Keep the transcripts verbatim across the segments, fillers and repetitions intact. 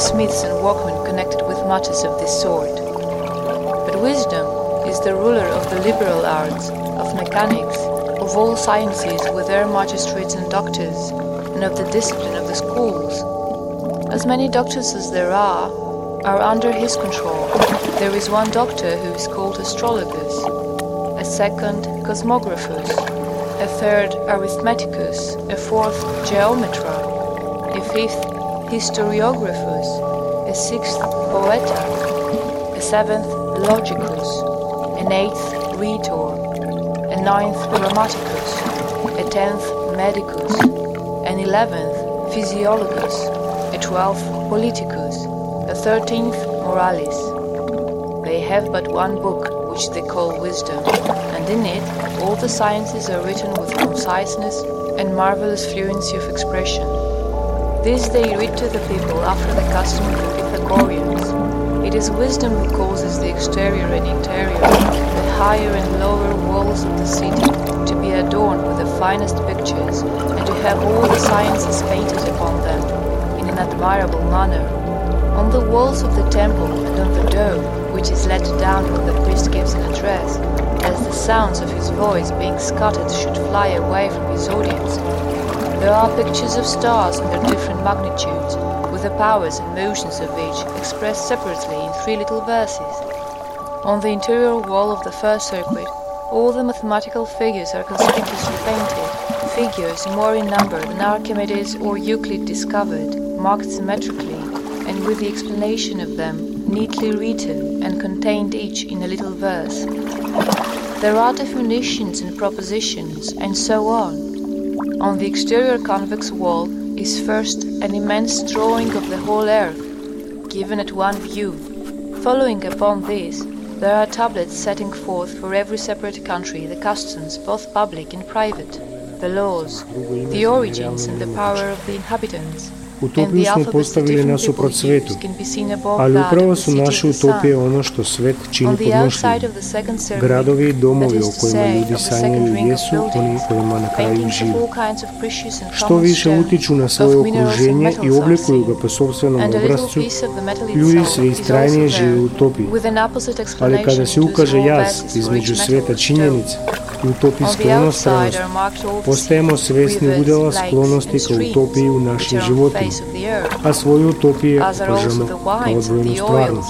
smiths and workmen connected with matters of this sort. But wisdom is the ruler of the liberal arts, of mechanics, of all sciences with their magistrates and doctors, and of the discipline of the schools. As many doctors as there are, are under his control. There is one doctor who is called Astrologus, a second Cosmographus, a third Arithmeticus, a fourth Geometra, a fifth Historiographus, a sixth Poeta, a seventh Logicus, an eighth Rhetor, a ninth Grammaticus, a tenth Medicus, an eleventh Physiologus, a twelfth Politicus, a thirteenth Moralis. They have but one book, which they call Wisdom, and in it all the sciences are written with conciseness and marvelous fluency of expression. This they read to the people after the custom of the Pythagoreans. It is wisdom who causes the exterior and interior, the higher and lower walls of the city, to be adorned with the finest pictures, and to have all the sciences painted upon them in an admirable manner. On the walls of the temple and on the dome, which is let down when the priest gives an address, as the sounds of his voice being scattered should fly away from his audience, there are pictures of stars in their different magnitudes, with the powers and motions of each expressed separately in three little verses. On the interior wall of the first circuit, all the mathematical figures are conspicuously painted, figures more in number than Archimedes or Euclid discovered, marked symmetrically, and with the explanation of them neatly written and contained each in a little verse. There are definitions and propositions, and so on. On the exterior convex wall is first an immense drawing of the whole earth, given at one view. Following upon this, there are tablets setting forth for every separate country the customs, both public and private, the laws, the origins and the power of the inhabitants. Utopiju smo postavili nasuprot svetu, ali upravo su naše utopije ono što svet čini podnošljivim. Gradovi i domovi o kojima ljudi sanjaju jesu oni kojima na kraju žive. Što više utiču na svoje okruženje i oblikuju ga po sopstvenom obrazcu, ljudi sve istrajnije žive u utopiji. Ali kada se ukaže jaz između sveta činjenica i utopijske onostranosti, postajemo svjesni udjela sklonosti ka utopiji u našim životima, a svoje utopije opažamo kao odvojenu stvarnost.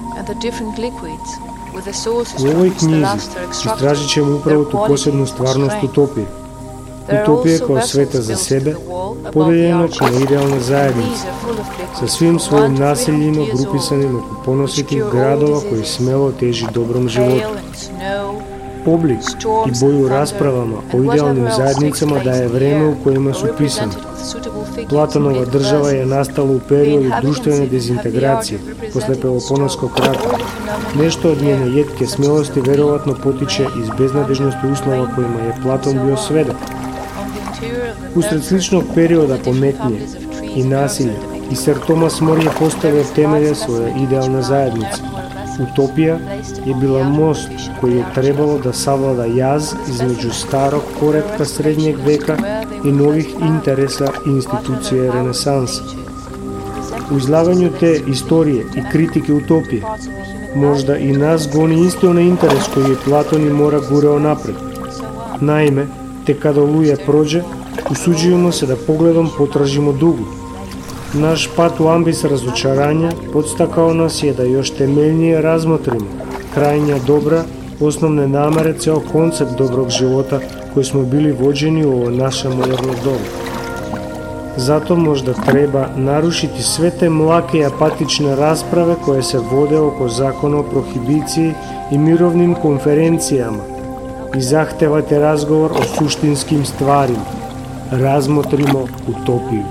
U ovoj knjizi istražit ćemo upravo tu posebnu stvarnost utopije. Utopije kao sveta za sebe, podeljeno kao idealna zajednica, sa svim svojim naseljima grupisanim oko ponositih gradova koji smelo teži dobrom životu. Oblik i boju raspravama o idealnim zajednicama daje vreme u kojima su pisane. Platonova država je nastala u periodu društvene dezintegracije, posle Peloponeskog rata. Nešto od njene jetke smelosti verovatno potiče iz beznadežnosti uslova kojima je Platon bio svedok. Usred sličnog perioda pometnje i nasilja, i Sir Thomas More je postavio temelje svoje idealne zajednice. Utopija je bila most koji je trebalo da savlada jaz između starog poretka srednjeg veka i novih interesa i institucije renesanse. U izlaganju te istorije i kritike utopije možda i nas goni isti onaj interes koji je Platon i Mora gurao napred. Naime, te kada oluja prođe, usuđujemo se da pogledom potražimo dugu. Naš pat u ambis razočaranja podstakao nas je da još temeljnije razmotrimo krajnja dobra, osnovne namere, ceo koncept dobrog života koji smo bili vođeni u ovo naše moderno doba. Zato možda treba narušiti sve te mlake i apatične rasprave koje se vode oko zakona o prohibiciji i mirovnim konferencijama i zahtevate razgovor o suštinskim stvarima. Razmotrimo utopiju.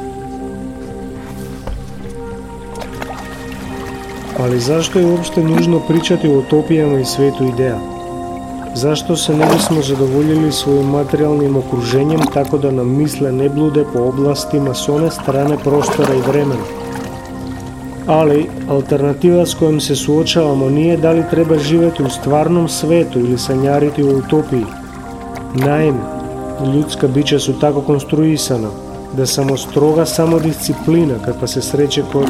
Ali zašto je uopšte nužno pričati o utopijama i svetu ideja? Zašto se ne bismo zadovoljili svojim materijalnim okruženjem tako da nam misle ne blude po oblastima s one strane prostora i vremena? Ali alternativa s kojom se suočavamo nije da li treba živjeti u stvarnom svetu ili sanjariti u utopiji. Naime, ljudska bića su tako konstruisana da samo stroga samodisciplina kakva se sreće kod